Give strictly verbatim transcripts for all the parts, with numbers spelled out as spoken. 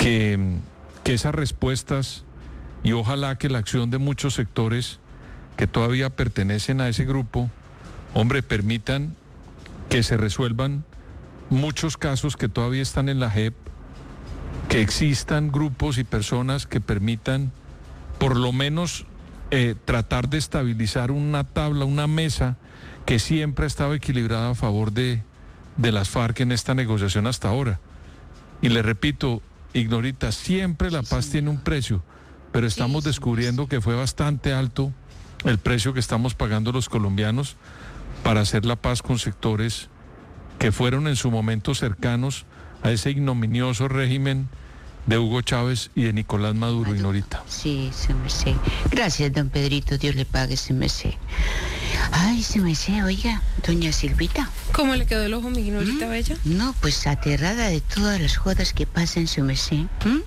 que, que esas respuestas y ojalá que la acción de muchos sectores que todavía pertenecen a ese grupo, hombre, permitan que se resuelvan muchos casos que todavía están en la J E P, que existan grupos y personas que permitan por lo menos eh, tratar de estabilizar una tabla, una mesa que siempre ha estado equilibrada a favor de, de las FARC en esta negociación hasta ahora. Y le repito, Ignorita, siempre la paz tiene un precio, pero estamos descubriendo que fue bastante alto el precio que estamos pagando los colombianos para hacer la paz con sectores que fueron en su momento cercanos a ese ignominioso régimen de Hugo Chávez y de Nicolás Maduro, Maduro. Ignorita. Sí, se me sé. Gracias, don Pedrito, Dios le pague, se me sé. Ay, se me sé, oiga, doña Silvita. ¿Cómo le quedó el ojo, mi Ignorita, ¿Mm? Bella? No, pues aterrada de todas las jodas que pasan, se me sé. ¿Mm?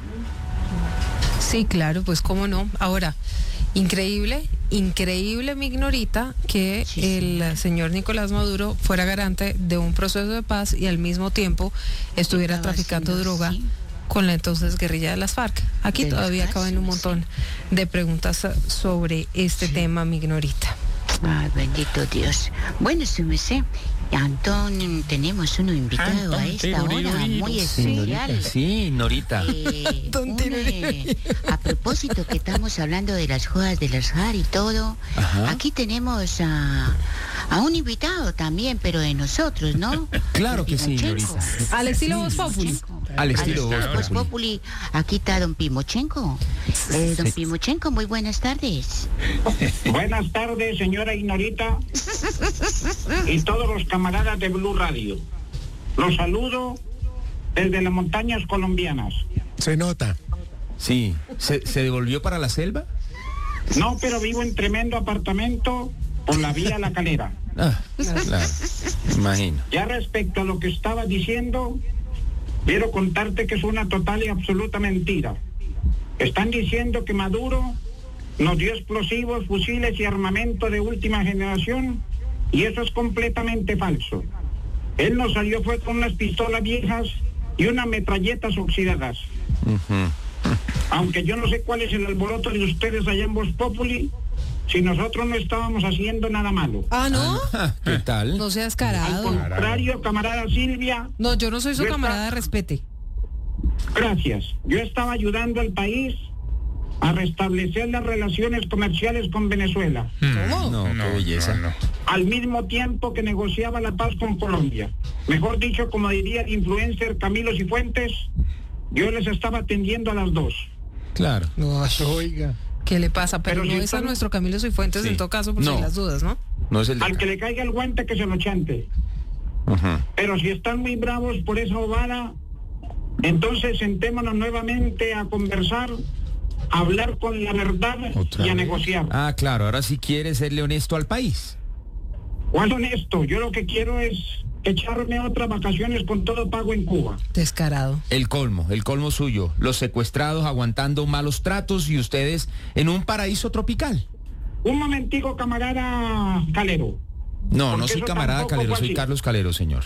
Sí, claro, pues cómo no. Ahora, increíble, increíble, mi Ignorita, que sí, el sí. señor Nicolás Maduro fuera garante de un proceso de paz y al mismo tiempo estuviera traficando droga así con la entonces guerrilla de las FARC. Aquí de todavía caben un montón sí. de preguntas sobre este sí. tema, mi Ignorita. Ay, bendito Dios. Bueno, se me sé. Antón, tenemos uno invitado Antón, a esta hora muy especial. Sí, Norita. Eh, un, eh, a propósito que estamos hablando de las jodas de las J A R y todo, ajá, aquí tenemos a, a un invitado también, pero de nosotros, ¿no? Claro que sí, Norita. Al estilo Voz Populi. Al estilo Voz Populi. Aquí está don Pimochenko. Eh, don sí. Pimochenko, muy buenas tardes. Buenas tardes, señora Ignorita y todos los camaradas de Blue Radio. Los saludo desde las montañas colombianas. Se nota. Sí. ¿Se, ¿Se devolvió para la selva? No, pero vivo en tremendo apartamento por la vía La Calera. Ah, claro. Imagino. Ya respecto a lo que estaba diciendo, quiero contarte que es una total y absoluta mentira. Están diciendo que Maduro nos dio explosivos, fusiles y armamento de última generación, y eso es completamente falso. Él nos salió fue con unas pistolas viejas y unas metralletas oxidadas. Uh-huh. Aunque yo no sé cuál es el alboroto de ustedes allá en Voz Populi, si nosotros no estábamos haciendo nada malo. Ah, ¿no? Ah, ¿qué tal? No seas carado. Al contrario, camarada Silvia. No, yo no soy su camarada, está... respete. Gracias. Yo estaba ayudando al país a restablecer las relaciones comerciales con Venezuela. ¿Cómo? No, no, qué belleza. No, no. Al mismo tiempo que negociaba la paz con Colombia. Mejor dicho, como diría el influencer Camilo Cifuentes, yo les estaba atendiendo a las dos. Claro. No, oiga. ¿Qué le pasa? Pero, Pero no si es están... a nuestro Camilo Cifuentes sí. en todo caso, por no. si las dudas, ¿no? No es el de Al que le caiga el guante que se lo chante. Uh-huh. Pero si están muy bravos por esa bobada, entonces sentémonos nuevamente a conversar, a hablar con la verdad y a negociar. Ah, claro, ahora sí quiere serle honesto al país. ¿Cuál honesto? Yo lo que quiero es echarme otras vacaciones con todo pago en Cuba. Descarado. El colmo, el colmo suyo. Los secuestrados aguantando malos tratos y ustedes en un paraíso tropical. Un momentico, camarada Calero. No, no soy camarada Calero, soy Carlos Calero, señor.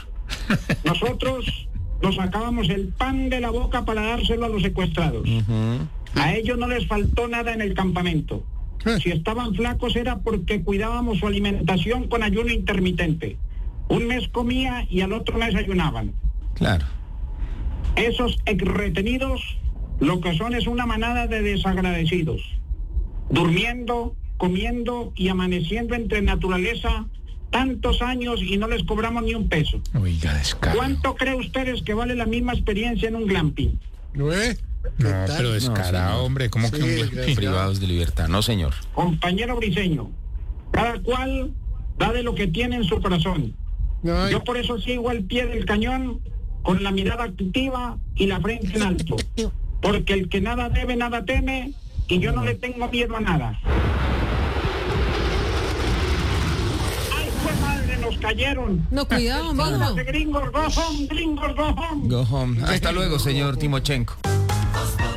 Nosotros nos sacábamos el pan de la boca para dárselo a los secuestrados. Uh-huh. A ellos no les faltó nada en el campamento. Si estaban flacos era porque cuidábamos su alimentación con ayuno intermitente. Un mes comía y al otro mes ayunaban. Claro. Esos retenidos lo que son es una manada de desagradecidos, durmiendo, comiendo y amaneciendo entre naturaleza tantos años y no les cobramos ni un peso. Oiga, descaro. ¿Cuánto cree ustedes que vale la misma experiencia en un glamping? ¿No es? No, pero descarado, no, hombre, ¿cómo sí, que un glamping? Privados de libertad? No, señor. Compañero Briceño, cada cual da de lo que tiene en su corazón. No, yo por eso sigo al pie del cañón con la mirada activa y la frente en alto, porque el que nada debe, nada teme, y yo no le tengo miedo a nada. ¡Ay, pues madre, nos cayeron! No, cuidado, amigo. Gringos, go home, gringos, go home. Go home. Hasta luego, señor Timochenko.